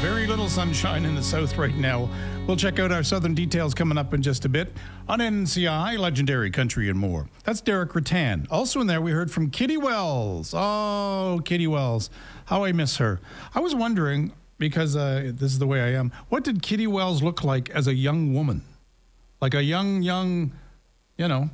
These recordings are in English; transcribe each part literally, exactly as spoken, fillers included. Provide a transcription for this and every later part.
Very little sunshine in the south right now. We'll check out our southern details coming up in just a bit on N C I, Legendary Country and More. That's Derek Rattan. Also in there, we heard from Kitty Wells. Oh, Kitty Wells. How I miss her. I was wondering, because uh, this is the way I am, what did Kitty Wells look like as a young woman? Like a young, young, you know,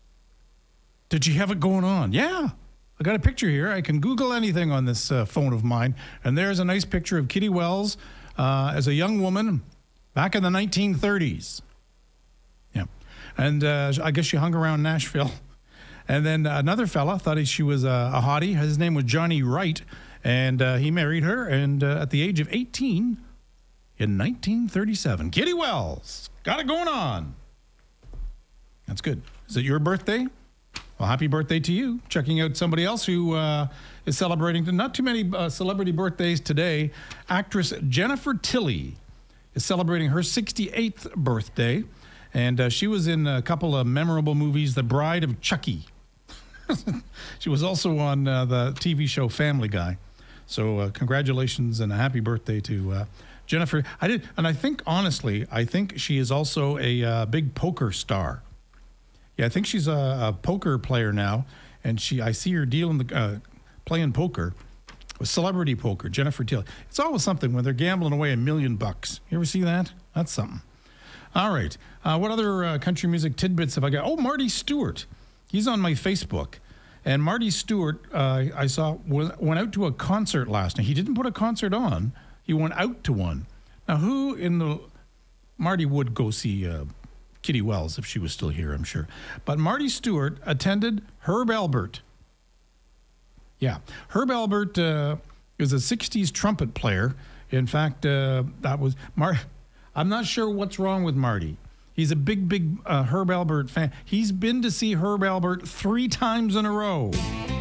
did she have it going on? Yeah. I got a picture here. I can Google anything on this uh, phone of mine. And there's a nice picture of Kitty Wells uh, as a young woman back in the nineteen thirties. Yeah. And uh, I guess she hung around Nashville. And then another fella thought she was a, a hottie. His name was Johnny Wright. And uh, he married her. And uh, at the age of eighteen in nineteen thirty-seven, Kitty Wells got it going on. That's good. Is it your birthday? Well, happy birthday to you. Checking out somebody else who uh, is celebrating not too many uh, celebrity birthdays today. Actress Jennifer Tilly is celebrating her sixty-eighth birthday. And uh, she was in a couple of memorable movies, The Bride of Chucky. She was also on uh, the T V show Family Guy. So uh, congratulations and a happy birthday to uh, Jennifer. I did, and I think, honestly, I think she is also a uh, big poker star. Yeah, I think she's a, a poker player now, and she I see her dealing the uh, playing poker, with celebrity poker. Jennifer Tilly. It's always something when they're gambling away a million bucks. You ever see that? That's something. All right. Uh, what other uh, country music tidbits have I got? Oh, Marty Stewart. He's on my Facebook, and Marty Stewart uh, I saw was, went out to a concert last night. He didn't put a concert on. He went out to one. Now, who in the Marty would go see? Uh, Kitty Wells, if she was still here, I'm sure. But Marty Stewart attended Herb Alpert. Yeah, Herb Alpert uh, is a sixties trumpet player. In fact, uh, that was Mar. I'm not sure what's wrong with Marty. He's a big, big uh, Herb Alpert fan. He's been to see Herb Alpert three times in a row.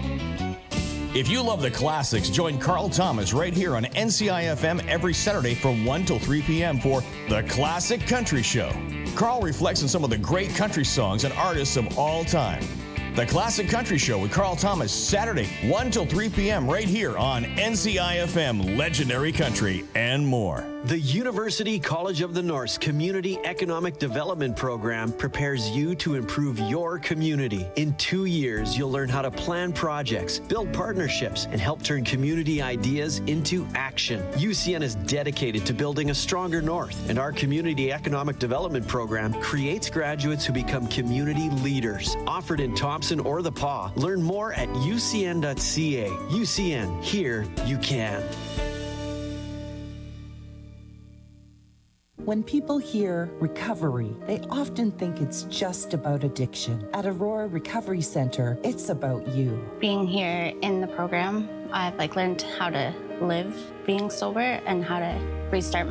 If you love the classics, join Carl Thomas right here on N C I F M every Saturday from one till three p.m. for The Classic Country Show. Carl reflects on some of the great country songs and artists of all time. The Classic Country Show with Carl Thomas, Saturday, one till three p.m. right here on N C I F M, Legendary Country and More. The University College of the North's Community Economic Development Program prepares you to improve your community. In two years, you'll learn how to plan projects, build partnerships, and help turn community ideas into action. U C N is dedicated to building a stronger North, and our Community Economic Development Program creates graduates who become community leaders. Offered in Thompson or the Paw. Learn more at U C N dot C A. U C N, here you can. When people hear recovery, they often think it's just about addiction. At Aurora Recovery Center, it's about you. Being here in the program, I've like learned how to live being sober and how to restart